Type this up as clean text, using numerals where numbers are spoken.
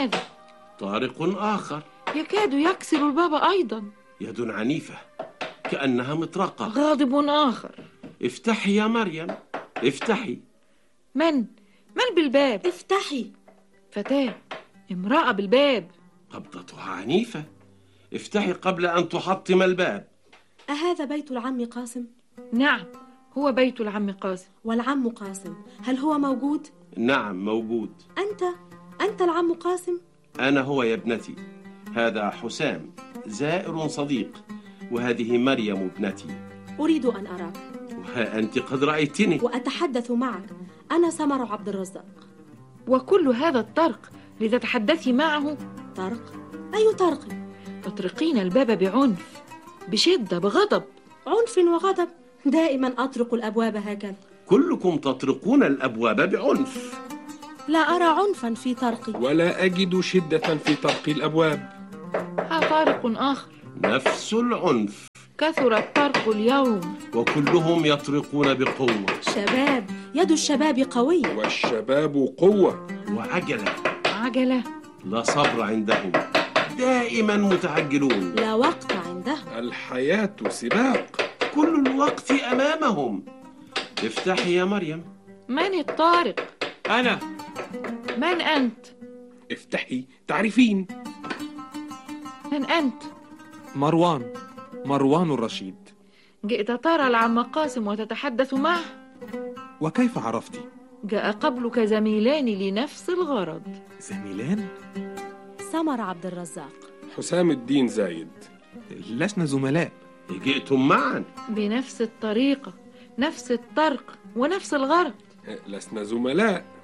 هذا؟ طارق آخر يكاد يكسر الباب أيضا. يد عنيفة كأنها مطرقة. غاضب آخر. افتحي يا مريم، افتحي. من بالباب؟ افتحي. فتاة، امرأة بالباب. قبضتها عنيفة. افتحي قبل أن تحطم الباب. أهذا بيت العم قاسم؟ نعم، هو بيت العم قاسم. والعم قاسم هل هو موجود؟ نعم موجود. أنت العم قاسم؟ أنا هو يا ابنتي. هذا حسام زائر صديق، وهذه مريم ابنتي. أريد أن أراك. وها أنت قد رأيتني وأتحدث معك. أنا سمر عبد الرزاق. وكل هذا الطرق لتتحدثي معه؟ طرق؟ أي طرق؟ تطرقين الباب بعنف، بشدة، بغضب. عنف وغضب؟ دائما أطرق الأبواب هكذا. كلكم تطرقون الأبواب بعنف. لا أرى عنفا في طرقي. ولا أجد شدة في طرق الأبواب. ها طارق آخر. نفس العنف. كثر الطرق اليوم. وكلهم يطرقون بقوة. شباب، يد الشباب قوية. والشباب قوة. عجلة لا صبر عندهم، دائما متعجلون. لا وقت عندهم. الحياة سباق، كل الوقت أمامهم. افتحي يا مريم. من الطارق؟ أنا. من أنت؟ افتحي تعرفين. من أنت؟ مروان الرشيد. جئت ترى العم قاسم وتتحدث معه؟ وكيف عرفتِ؟ جاء قبلك زميلان لنفس الغرض. زميلان؟ سمر عبد الرزاق، حسام الدين زايد. لسنا زملاء. جئتم معا بنفس الطريقة، نفس الطرق ونفس الغرض. لسنا زملاء.